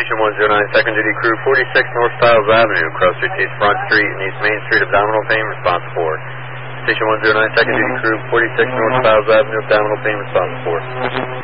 Station 109, second duty crew, 46 North Stiles Avenue, cross street to East Front Street and East Main Street, abdominal pain, response 4. Station 109, second duty crew, 46 North Stiles Avenue, abdominal pain, response 4.